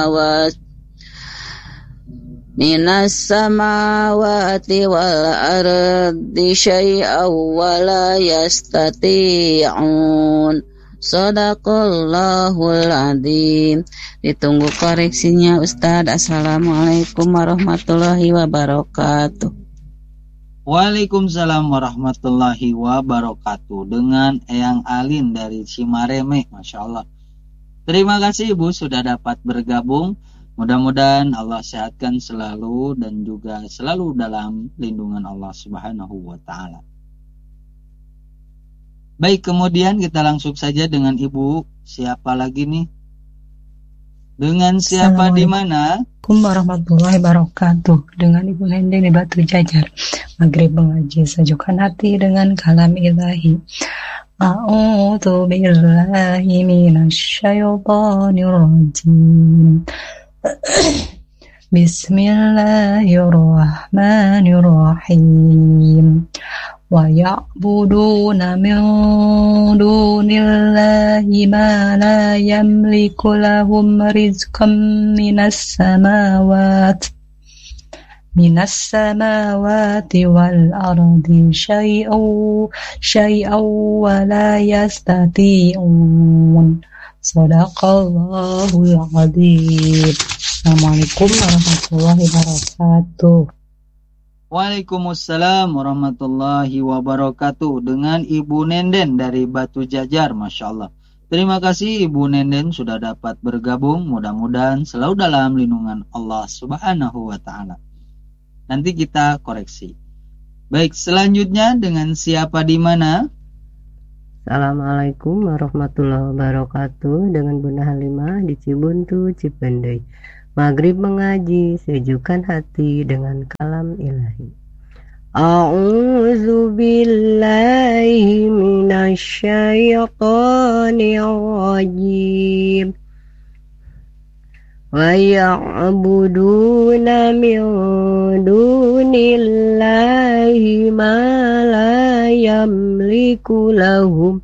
samawati wal ardi syai'aw wa la yastati'un. Shadaqallahul adzim. Ditunggu koreksinya Ustaz. Assalamualaikum warahmatullahi wabarakatuh. Waalaikumsalam warahmatullahi wabarakatuh. Dengan Eyang Alin dari Cimareme, Masya Allah. Terima kasih Ibu sudah dapat bergabung. Mudah-mudahan Allah sehatkan selalu dan juga selalu dalam lindungan Allah Subhanahu wa ta'ala. Baik, kemudian kita langsung saja dengan Ibu. Siapa lagi nih? Dengan siapa di mana? Assalamualaikum warahmatullahi wabarakatuh. Dengan Ibu Nendeng di Batu Jajar. Maghrib mengaji sejukkan hati dengan kalam ilahi. A'udzu billahi minasyaitonir rajim. Bismillahirrahmanirrahim. Wa ya'buduna min dunillahi ma la yamliku lahum rizqan minas samawati wal ardi syai'aw wa la yastati'un. Shadaqallahul adzim. Assalamualaikum warahmatullahi wabarakatuh. Waalaikumsalam warahmatullahi wabarakatuh. Dengan Ibu Nenden dari Batu Jajar, Masya Allah. Terima kasih Ibu Nenden sudah dapat bergabung. Mudah-mudahan selalu dalam lindungan Allah Subhanahu wa ta'ala. Nanti kita koreksi. Baik, selanjutnya dengan siapa di mana? Assalamualaikum warahmatullahi wabarakatuh. Dengan Bunda Halimah di Cibuntu, Cipendei. Maghrib mengaji, sejukkan hati dengan kalam ilahi. A'udzu billahi minasyaitonir rajim. Wa ya'buduna min dunillahi ma la yamliku lahum